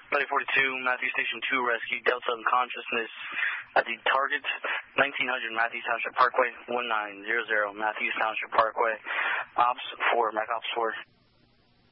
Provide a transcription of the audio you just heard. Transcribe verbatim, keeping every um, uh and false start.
Buddy forty-two, Matthews Station two, rescue Delta unconsciousness at the target, nineteen hundred Matthews Township Parkway, one nine zero zero Matthews Township Parkway. Ops four, Mac Ops four.